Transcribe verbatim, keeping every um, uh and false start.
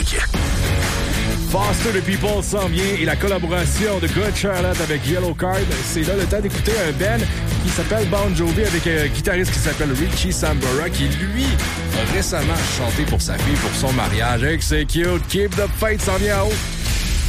Musique. Foster the People s'en vient et la collaboration de Good Charlotte avec Yellow Card. C'est là le temps d'écouter un band qui s'appelle Bon Jovi avec un guitariste qui s'appelle Richie Sambora qui, lui, a récemment chanté pour sa fille pour son mariage. Hey, c'est cute. Keep the Faith s'en vient en haut.